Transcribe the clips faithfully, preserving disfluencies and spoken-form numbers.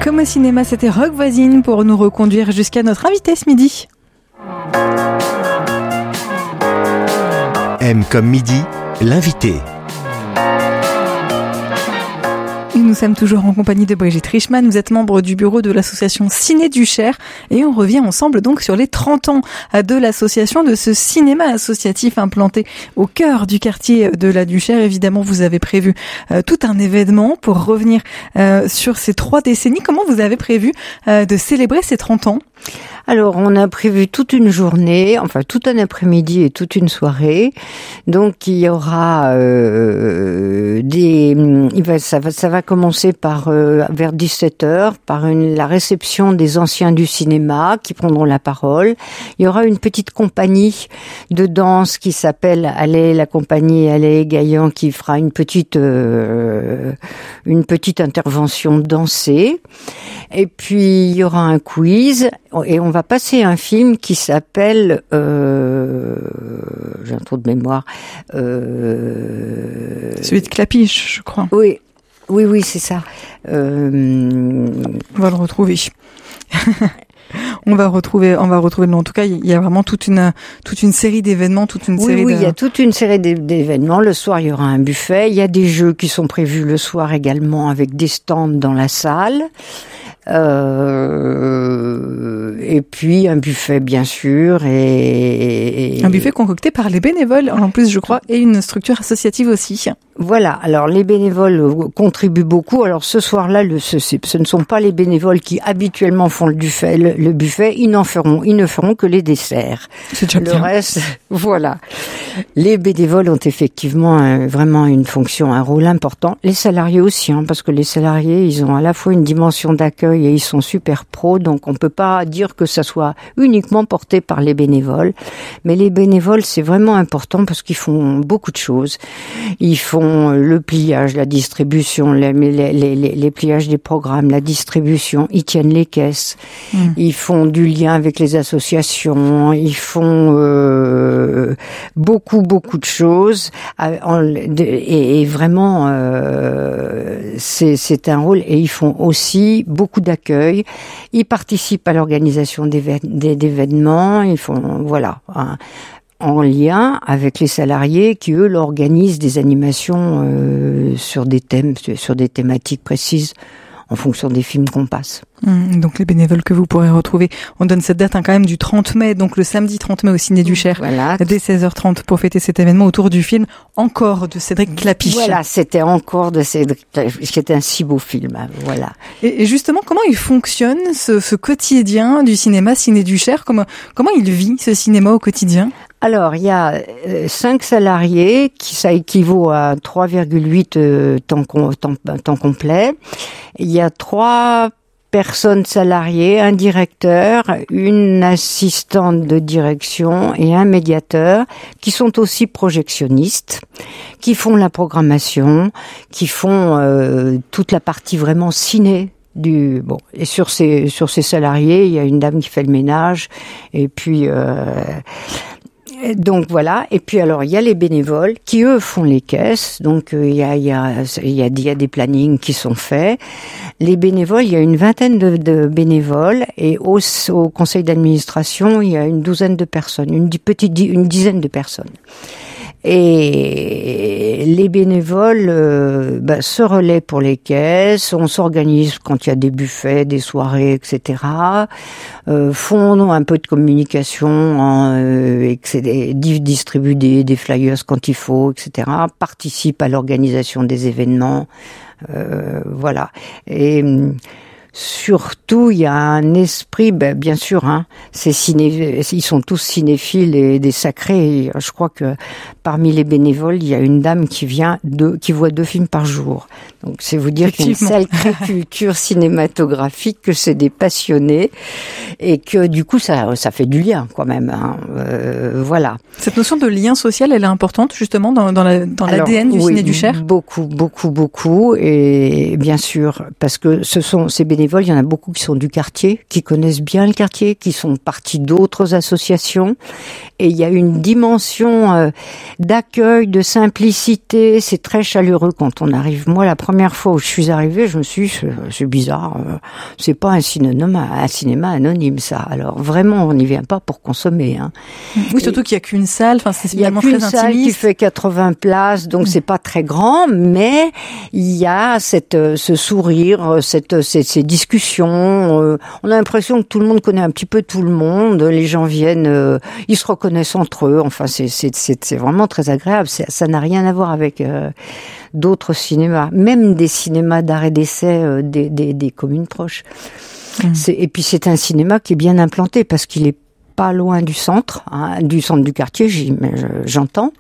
Comme au cinéma, c'était Rock Voisine pour nous reconduire jusqu'à notre invité ce midi. M comme midi, l'invité. Nous sommes toujours en compagnie de Brigitte Richman. Vous êtes membre du bureau de l'association Ciné du Cher et on revient ensemble donc sur les trente ans de l'association, de ce cinéma associatif implanté au cœur du quartier de la Duchère. Évidemment, vous avez prévu euh, tout un événement pour revenir euh, sur ces trois décennies. Comment vous avez prévu euh, de célébrer ces trente ans ? Alors, on a prévu toute une journée, enfin tout un après-midi et toute une soirée. Donc, il y aura euh, des, il va, ça va, ça va commencer par euh, vers dix-sept heures par une la réception des anciens du cinéma qui prendront la parole. Il y aura une petite compagnie de danse qui s'appelle Allez, la compagnie Allez Gaillan qui fera une petite euh, une petite intervention dansée. Et puis il y aura un quiz et on va passer un film qui s'appelle euh, j'ai un trou de mémoire euh, celui de Clapiche, je crois. Oui, oui, oui, c'est ça. Euh... On va le retrouver. On va retrouver, on va retrouver le nom. En tout cas, il y a vraiment toute une, toute une série d'événements, toute une oui, série oui, de... il y a toute une série d'événements. Le soir, il y aura un buffet. Il y a des jeux qui sont prévus le soir également avec des stands dans la salle. Euh, et puis un buffet bien sûr et, et un buffet concocté par les bénévoles en plus je crois et une structure associative aussi. Voilà, alors les bénévoles contribuent beaucoup. Alors ce soir-là, le, ce, ce ne sont pas les bénévoles qui habituellement font le buffet. Le, le buffet, ils n'en feront, ils ne feront que les desserts. C'est déjà le bien. reste, voilà. Les bénévoles ont effectivement un, vraiment une fonction, un rôle important. Les salariés aussi, hein, parce que les salariés, ils ont à la fois une dimension d'accueil et ils sont super pros, donc on peut pas dire que ça soit uniquement porté par les bénévoles. Mais les bénévoles, c'est vraiment important parce qu'ils font beaucoup de choses. Ils font le pliage, la distribution, les, les, les, les pliages des programmes, la distribution, ils tiennent les caisses, mmh. Ils font du lien avec les associations, ils font euh, beaucoup, beaucoup de choses et, et vraiment euh, c'est, c'est un rôle et ils font aussi beaucoup d'accueil, ils participent à l'organisation d'événements, ils font, voilà, un, en lien avec les salariés qui, eux, organisent des animations euh, sur des thèmes, sur des thématiques précises en fonction des films qu'on passe. Mmh, donc les bénévoles que vous pourrez retrouver, on donne cette date hein, quand même du trente mai, donc le samedi trente mai au Ciné du Cher, voilà. Dès seize heures trente pour fêter cet événement autour du film Encore de Cédric Clapiche. Voilà, c'était Encore de Cédric Clapiche, c'était un si beau film, hein, voilà. Et, et justement, comment il fonctionne ce, ce quotidien du cinéma Ciné du Cher ? Comment, comment il vit ce cinéma au quotidien ? Alors, il y a euh, cinq salariés, qui ça équivaut à trois virgule huit euh, temps, temps, temps complet. Il y a trois personnes salariées, un directeur, une assistante de direction et un médiateur qui sont aussi projectionnistes, qui font la programmation, qui font euh, toute la partie vraiment ciné. Du bon et sur ces sur ces salariés, il y a une dame qui fait le ménage et puis euh, donc voilà, et puis alors il y a les bénévoles qui eux font les caisses, donc euh, il y a il y a il y a il y a des plannings qui sont faits. Les bénévoles, il y a une vingtaine de, de bénévoles et au, au conseil d'administration, il y a une douzaine de personnes, une petite une dizaine de personnes. Et les bénévoles euh, bah, se relaient pour les caisses, on s'organise quand il y a des buffets, des soirées, et cetera. Euh, font un peu de communication, hein, euh, et cetera, distribuent des, des flyers quand il faut, et cetera. Participent à l'organisation des événements, euh, voilà. Et surtout, il y a un esprit, ben, bien sûr, hein, c'est ciné, ils sont tous cinéphiles et des sacrés. Et je crois que parmi les bénévoles, il y a une dame qui vient deux, qui voit deux films par jour. Donc, c'est vous dire qu'il y a une sacrée culture cinématographique, que c'est des passionnés et que du coup, ça, ça fait du lien quand même. Hein. Euh, voilà. Cette notion de lien social, elle est importante justement dans, dans, la, dans l'A D N du oui, Ciné du Cher. Beaucoup, beaucoup, beaucoup, et bien sûr, parce que ce sont ces bénévoles, il y en a beaucoup qui sont du quartier, qui connaissent bien le quartier, qui sont partis d'autres associations, et il y a une dimension euh, d'accueil, de simplicité. C'est très chaleureux quand on arrive. Moi, la première première fois où je suis arrivée, je me suis dit, c'est, c'est bizarre, euh, c'est pas un cinéma, un cinéma anonyme, ça. Alors vraiment, on n'y vient pas pour consommer. Hein. Oui, surtout Et, qu'il y a qu'une salle, enfin c'est finalement très intimiste. Il y a qu'une salle qui fait quatre-vingts places, donc mmh. c'est pas très grand, mais il y a cette, ce sourire, cette, ces, ces discussions. Euh, on a l'impression que tout le monde connaît un petit peu tout le monde. Les gens viennent, euh, ils se reconnaissent entre eux. Enfin, c'est, c'est, c'est, c'est vraiment très agréable. C'est, ça n'a rien à voir avec euh, d'autres cinémas, même des cinémas d'arrêt d'essai euh, des, des, des communes proches. Mmh. C'est, et puis c'est un cinéma qui est bien implanté parce qu'il est pas loin du centre, hein, du centre du quartier, j'y, j'entends.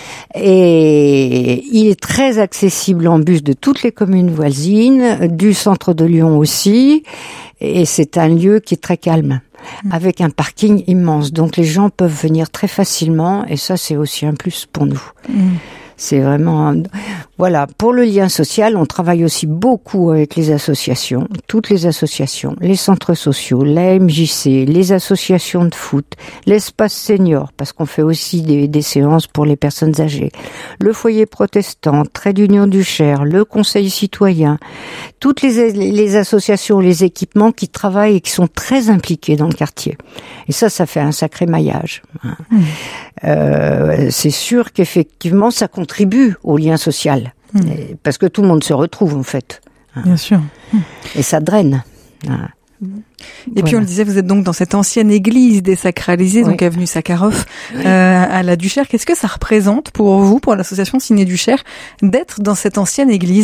Et il est très accessible en bus de toutes les communes voisines, du centre de Lyon aussi. Et c'est un lieu qui est très calme, mmh. avec un parking immense. Donc les gens peuvent venir très facilement et ça, c'est aussi un plus pour nous. Mmh. C'est vraiment... Voilà, pour le lien social, on travaille aussi beaucoup avec les associations, toutes les associations, les centres sociaux, la M J C, les associations de foot, l'espace senior, parce qu'on fait aussi des, des séances pour les personnes âgées, le foyer protestant, Trait d'Union du Cher, le Conseil citoyen, toutes les, les associations, les équipements qui travaillent et qui sont très impliqués dans le quartier. Et ça, ça fait un sacré maillage. Mmh. Euh, c'est sûr qu'effectivement, ça contribue au lien social. Mmh. Parce que tout le monde se retrouve, en fait. Bien sûr. Et ça draine. Et voilà. Puis on le disait, vous êtes donc dans cette ancienne église désacralisée, oui. donc avenue Sakharov, oui. euh, à la Duchère. Qu'est-ce que ça représente pour vous, pour l'association Ciné Duchère, d'être dans cette ancienne église ?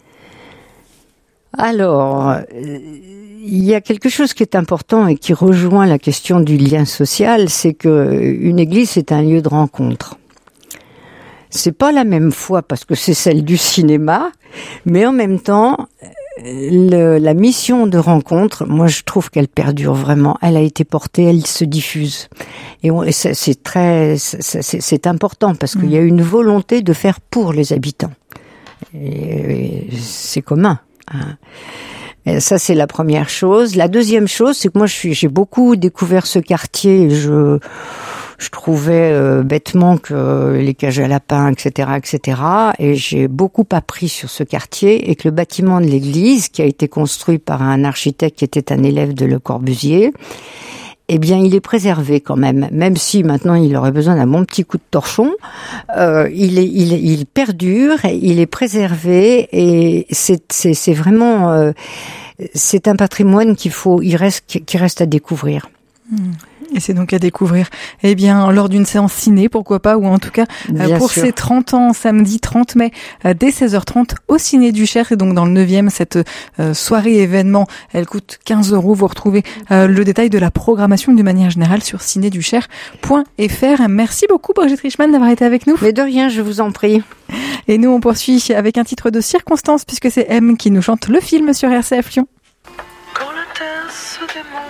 Alors, euh, il y a quelque chose qui est important et qui rejoint la question du lien social, c'est que une église, c'est un lieu de rencontre. C'est pas la même foi parce que c'est celle du cinéma, mais en même temps, le, la mission de rencontre, moi je trouve qu'elle perdure vraiment. Elle a été portée, elle se diffuse, et, on, et c'est, c'est très, c'est, c'est, c'est important parce qu'il y a une volonté de faire pour les habitants. Et, et c'est commun. Hein. Et ça, c'est la première chose. La deuxième chose, c'est que moi, je suis, j'ai beaucoup découvert ce quartier. Et je, je trouvais euh, bêtement que les cages à lapins, et cetera, et cetera. Et j'ai beaucoup appris sur ce quartier et que le bâtiment de l'église, qui a été construit par un architecte qui était un élève de Le Corbusier, eh bien, il est préservé quand même, même si maintenant il aurait besoin d'un bon petit coup de torchon. Euh, il est, il, il perdure, il est préservé et c'est, c'est, c'est vraiment, euh, c'est un patrimoine qu'il faut, il reste, qui reste à découvrir. Mmh. Et c'est donc à découvrir, eh bien, lors d'une séance ciné, pourquoi pas, ou en tout cas, euh, pour sûr. Ces trente ans, samedi trente mai, euh, dès seize heures trente, au Ciné du Cher, c'est donc dans le neuvième, cette euh, soirée événement, elle coûte quinze euros, vous retrouvez euh, le détail de la programmation de manière générale sur ciné du cher point f r. Merci beaucoup, Brigitte Richmann, d'avoir été avec nous. Mais de rien, je vous en prie. Et nous, on poursuit avec un titre de circonstance, puisque c'est M qui nous chante le film sur R C F Lyon. Quand la terre se démonte,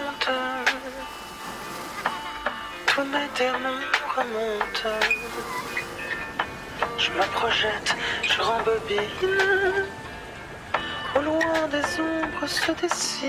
tous mes démons remontent. Je me projette, je rembobine. Au loin des ombres se dessinent.